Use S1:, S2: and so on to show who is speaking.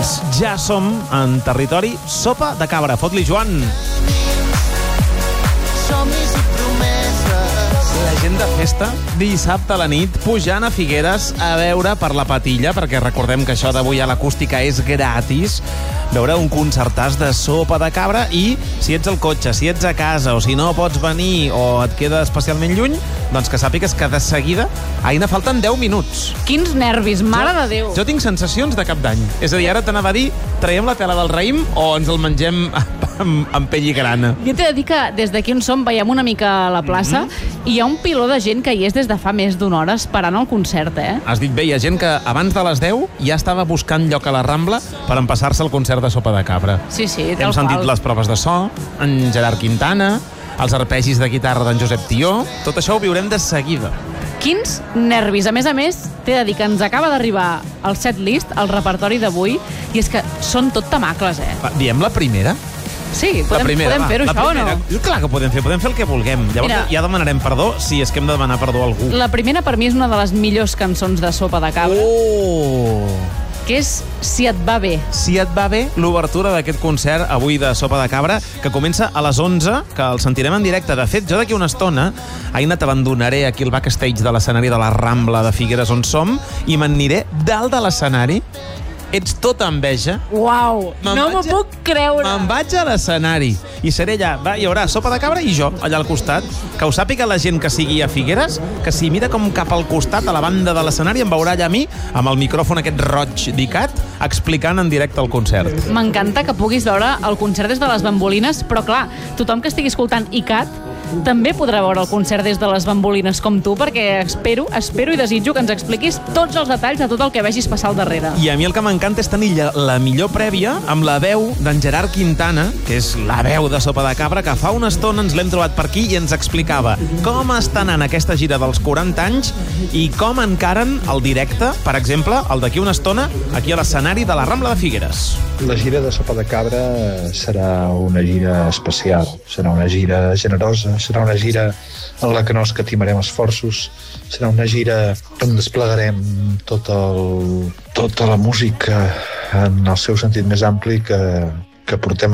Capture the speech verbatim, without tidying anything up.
S1: Doncs ja som en territori Sopa de Cabra. Fot-li, Joan.
S2: Somnis i promeses.
S1: La gent de festa, dissabte a la nit, pujant a Figueres a veure per la Patilla, perquè recordem que això d'avui a l'acústica és gratis, veure un concertàs de Sopa de Cabra. I si ets al cotxe, si ets a casa, o si no pots venir o et queda especialment lluny, doncs que sàpigues que de seguida, Aina, falten deu minuts.
S3: Quins nervis, mare de Déu.
S1: Jo tinc sensacions de cap d'any. És a dir, ara t'anava a dir, traiem la tela del raïm o ens el mengem amb, amb pell i grana.
S3: Jo t'he de dir que des d'aquí on som veiem una mica la plaça mm-hmm. i hi ha un piló de gent que hi és des de fa més d'una hora esperant el concert, eh?
S1: Has dit bé, hi ha gent que abans de les deu ja estava buscant lloc a la Rambla per empassar-se el concert de Sopa de Cabra.
S3: Sí, sí, tal
S1: Hem sentit
S3: qual.
S1: les proves de so, en Gerard Quintana, els arpegis de guitarra d'en Josep Tió. Tot això ho viurem de seguida.
S3: Quins nervis. A més a més, t'he de dir que ens acaba d'arribar el setlist, el repertori d'avui, i és que són tot temacles, eh?
S1: Va, diem la primera?
S3: Sí,
S1: La
S3: podem,
S1: primera,
S3: podem
S1: va,
S3: fer-ho,
S1: la
S3: això
S1: primera.
S3: o no?
S1: Clar que podem fer, podem fer el que vulguem. Llavors
S3: Mira.
S1: ja demanarem perdó si és que hem de demanar perdó a algú.
S3: La primera per mi és una de les millors cançons de Sopa de Cabra,
S1: Oh!
S3: que és Si et va bé.
S1: Si et va bé, l'obertura d'aquest concert avui de Sopa de Cabra, que comença a les onze, que el sentirem en directe. De fet, jo d'aquí una estona, Aina, t'abandonaré aquí al backstage de l'escenari de la Rambla de Figueres on som i m'aniré dalt de l'escenari. Ets tota enveja.
S3: Uau,
S1: Me'n
S3: no m'ho
S1: vaig a-
S3: puc creure.
S1: Me'n vaig a l'escenari i seré allà. Va, hi haurà Sopa de Cabra i jo, allà al costat. Que ho sàpiga la gent que sigui a Figueres, que si mira com cap al costat, a la banda de l'escenari, em veurà allà a mi, amb el micròfon aquest roig d'Icat, explicant en directe el concert.
S3: M'encanta que puguis veure el concert des de les bambolines, però clar, tothom que estigui escoltant ICAT també podrà veure el concert des de les bambolines com tu, perquè espero, espero i desitjo que ens expliquis tots els detalls de tot el que vegis passar al darrere.
S1: I a mi el que m'encanta és tenir la- la millor prèvia amb la veu d'en Gerard Quintana, que és la veu de Sopa de Cabra, que fa una estona ens l'hem trobat per aquí i ens explicava com està anant aquesta gira dels quaranta anys i com encaren el directe, per exemple, el d'aquí una estona, aquí a l'escenari de la Rambla de Figueres.
S4: La gira de Sopa de Cabra serà una gira especial, serà una gira generosa, serà una gira en la que no escatimarem esforços, serà una gira on desplegarem tot el, tota la música en el seu sentit més ampli que, que portem